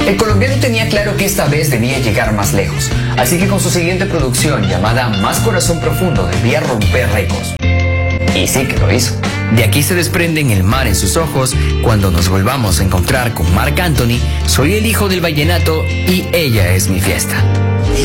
El colombiano tenía claro que esta vez debía llegar más lejos, así que con su siguiente producción llamada Más Corazón Profundo debía romper récords. Y sí que lo hizo. De aquí se desprenden El mar en sus ojos, Cuando nos volvamos a encontrar con Marc Anthony, Soy el hijo del vallenato y Ella es mi fiesta.